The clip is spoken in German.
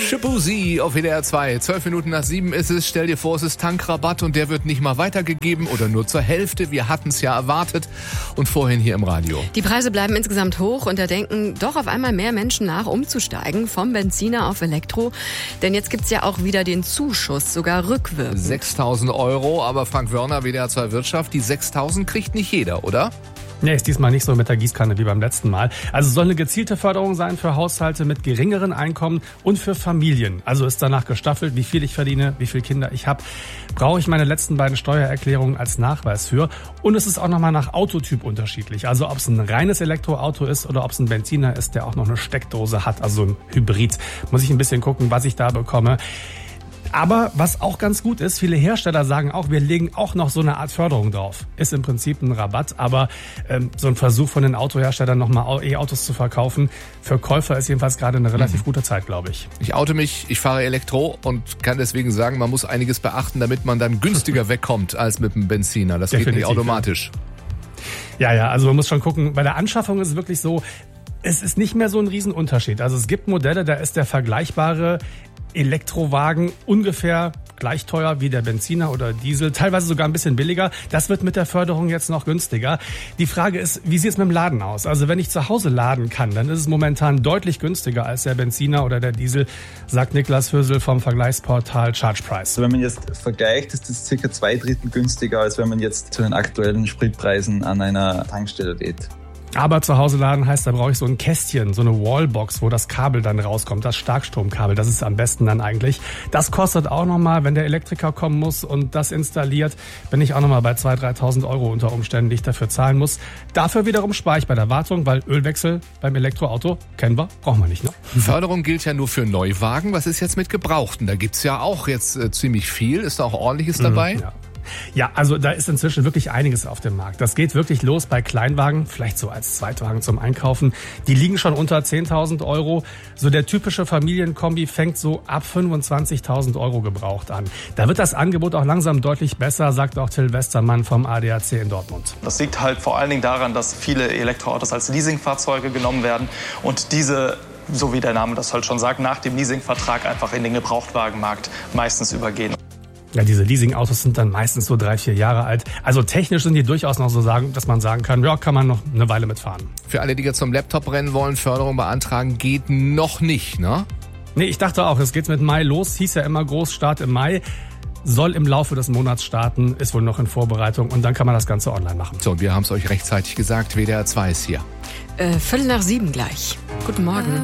Shaboozey auf WDR 2. 12 Minuten nach 7 ist es. Stell dir vor, es ist Tankrabatt und der wird nicht mal weitergegeben oder nur zur Hälfte. Wir hatten es ja erwartet und vorhin hier im Radio. Die Preise bleiben insgesamt hoch und da denken doch auf einmal mehr Menschen nach, umzusteigen vom Benziner auf Elektro. Denn jetzt gibt's ja auch wieder den Zuschuss, sogar rückwirkend. 6.000 €, aber Frank Wörner, WDR 2 Wirtschaft, die 6.000 kriegt nicht jeder, oder? Nee, ist diesmal nicht so mit der Gießkanne wie beim letzten Mal. Also es soll eine gezielte Förderung sein für Haushalte mit geringeren Einkommen und für Familien. Also ist danach gestaffelt, wie viel ich verdiene, wie viele Kinder ich habe. Brauche ich meine letzten beiden Steuererklärungen als Nachweis für. Und es ist auch nochmal nach Autotyp unterschiedlich. Also ob es ein reines Elektroauto ist oder ob es ein Benziner ist, der auch noch eine Steckdose hat, also ein Hybrid. Muss ich ein bisschen gucken, was ich da bekomme. Aber was auch ganz gut ist, viele Hersteller sagen auch, wir legen auch noch so eine Art Förderung drauf. Ist im Prinzip ein Rabatt, aber so ein Versuch von den Autoherstellern nochmal E-Autos zu verkaufen, für Käufer ist jedenfalls gerade eine relativ gute Zeit, glaube ich. Ich oute mich, ich fahre Elektro und kann deswegen sagen, man muss einiges beachten, damit man dann günstiger wegkommt als mit dem Benziner. Das geht nicht automatisch. Ja, also man muss schon gucken, bei der Anschaffung ist es wirklich so, es ist nicht mehr so ein Riesenunterschied. Also es gibt Modelle, da ist der vergleichbare Elektrowagen ungefähr gleich teuer wie der Benziner oder Diesel, teilweise sogar ein bisschen billiger. Das wird mit der Förderung jetzt noch günstiger. Die Frage ist, wie sieht es mit dem Laden aus? Also wenn ich zu Hause laden kann, dann ist es momentan deutlich günstiger als der Benziner oder der Diesel, sagt Niklas Hösel vom Vergleichsportal ChargePrice. Also wenn man jetzt vergleicht, ist das ca. 2/3 günstiger, als wenn man jetzt zu den aktuellen Spritpreisen an einer Tankstelle lädt. Aber zu Hause laden heißt, da brauche ich so ein Kästchen, so eine Wallbox, wo das Kabel dann rauskommt, das Starkstromkabel, das ist am besten dann eigentlich. Das kostet auch nochmal, wenn der Elektriker kommen muss und das installiert, bin ich auch nochmal bei 2.000, 3.000 € unter Umständen, die ich dafür zahlen muss. Dafür wiederum spare ich bei der Wartung, weil Ölwechsel beim Elektroauto, kennen wir, brauchen wir nicht, ne? Förderung gilt ja nur für Neuwagen. Was ist jetzt mit Gebrauchten? Da gibt's ja auch jetzt ziemlich viel. Ist da auch ordentliches dabei? Ja, also da ist inzwischen wirklich einiges auf dem Markt. Das geht wirklich los bei Kleinwagen, vielleicht so als Zweitwagen zum Einkaufen. Die liegen schon unter 10.000 €. So der typische Familienkombi fängt so ab 25.000 € gebraucht an. Da wird das Angebot auch langsam deutlich besser, sagt auch Till Westermann vom ADAC in Dortmund. Das liegt halt vor allen Dingen daran, dass viele Elektroautos als Leasingfahrzeuge genommen werden und diese, so wie der Name das halt schon sagt, nach dem Leasingvertrag einfach in den Gebrauchtwagenmarkt meistens übergehen. Ja, diese Leasingautos sind dann meistens so 3-4 Jahre alt. Also technisch sind die durchaus noch so sagen, dass man sagen kann, ja, kann man noch eine Weile mitfahren. Für alle, die jetzt zum Laptop rennen wollen, Förderung beantragen, geht noch nicht, ne? Nee, ich dachte auch, es geht mit Mai los, hieß ja immer groß, Start im Mai. Soll im Laufe des Monats starten, ist wohl noch in Vorbereitung und dann kann man das Ganze online machen. So, und wir haben es euch rechtzeitig gesagt, WDR 2 ist hier. 6:45 gleich. Guten Morgen.